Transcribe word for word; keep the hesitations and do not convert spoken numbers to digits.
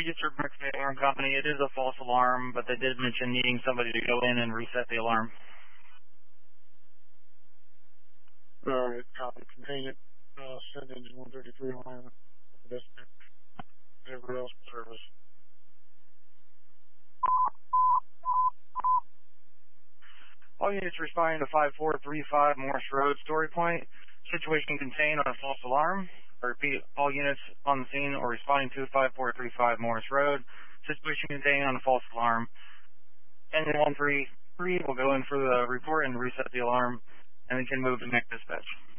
just heard back from the alarm company. It is a false alarm, but they did mention needing somebody to go in and reset the alarm. All right, copy. Contain it. Uh, send engine one thirty-three alarm. Dispatch. Everybody else in service. All units responding to five four three five Morris Road, Story Point. Situation contained on a false alarm. I repeat, all units on the scene or responding to five four three five Morris Road. Situation contained on a false alarm. Engine one three three will go in for the report and reset the alarm, and then can move to next dispatch.